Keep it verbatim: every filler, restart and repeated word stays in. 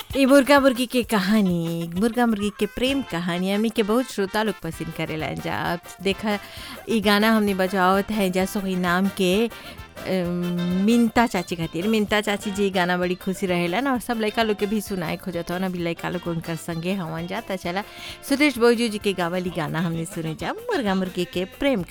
ये मुर्गा मुर्गी के कहानी मुर्गा मुर्गी के प्रेम कहानी हमी के बहुत श्रोता लोग पसंद करेला जा। अब देखा ई गाना हमने बजावत है जैसो ही नाम के अम, मिंता चाची खातिर। मिंता चाची जी गाना बड़ी खुशी रहेला ना और सब लड़का लोग के भी सुनाए खोजत हो ना भी लड़का लोग उनकर संगे हवन जाता चला सुदेश बोजू जी के गावली गाना हमने सुने जा मुर्गा मुर्गी के प्रेम